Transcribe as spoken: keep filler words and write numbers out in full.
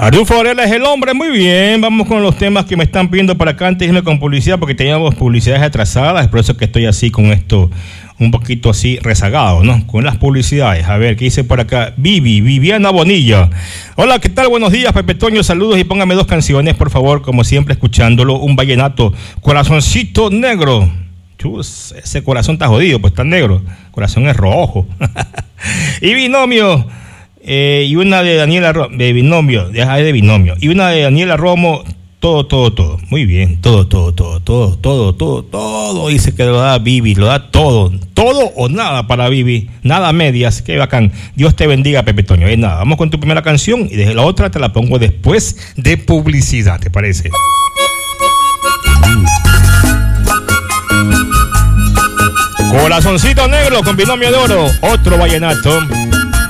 Arnulfo Varela es el hombre, muy bien. Vamos con los temas que me están pidiendo para acá antes de irme con publicidad, porque teníamos publicidades atrasadas, es por eso que estoy así con esto, un poquito así rezagado, ¿no? Con las publicidades. A ver, ¿qué dice por acá? Vivi, Viviana Bonilla. Hola, ¿qué tal? Buenos días, Pepe Toño, saludos y póngame dos canciones, por favor, como siempre, escuchándolo, un vallenato, Corazoncito Negro. Chus, ese corazón está jodido, pues está negro, corazón es rojo. Y Binomio. Eh, y una de Daniela Romo, de Binomio, deja de Binomio, y una de Daniela Romo, todo, todo, todo, muy bien, todo, todo, todo, todo, todo, todo, todo, dice que lo da Vivi, lo da todo, todo o nada para Vivi, nada a medias, qué bacán, Dios te bendiga, Pepe Toño. Eh, nada, vamos con tu primera canción y desde la otra te la pongo después de publicidad, ¿te parece? Mm. Corazoncito Negro con Binomio de Oro, otro vallenato.